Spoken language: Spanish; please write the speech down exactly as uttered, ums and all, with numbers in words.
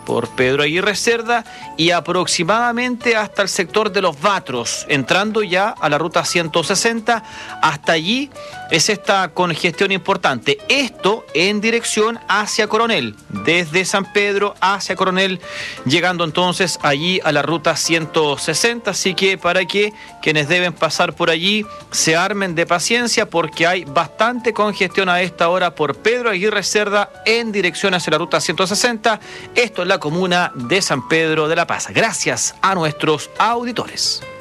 por Pedro Aguirre Cerda y aproximadamente hasta el sector de Los Batros, entrando ya a la ruta ciento sesenta. Hasta allí es esta congestión importante. Esto en dirección hacia Coronel, desde San Pedro hacia Coronel, llegando entonces allí a la ruta ciento sesenta. Así que para que quienes deben pasar por allí se armen de paciencia, porque hay bastante congestión a esta hora por Pedro Aguirre Cerda en dirección hacia la ruta ciento sesenta. Esto es la comuna de San Pedro de la Paz. Gracias a nuestros auditores.